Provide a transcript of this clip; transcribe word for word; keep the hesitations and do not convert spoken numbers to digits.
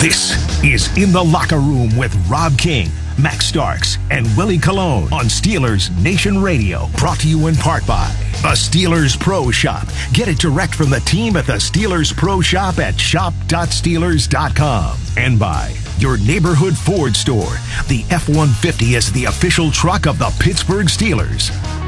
This is In the Locker Room with Rob King, Max Starks, and Willie Colon on Steelers Nation Radio. Brought to you in part by the Steelers Pro Shop. Get it direct from the team at the Steelers Pro Shop at shop dot steelers dot com. And by your neighborhood Ford store. The F one fifty is the official truck of the Pittsburgh Steelers.